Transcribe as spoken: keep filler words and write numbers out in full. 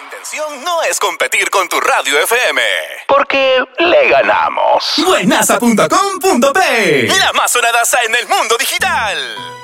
intención no es competir con tu radio F M, porque le ganamos. Buenaza punto com punto pe, la más sonadaza en el mundo digital.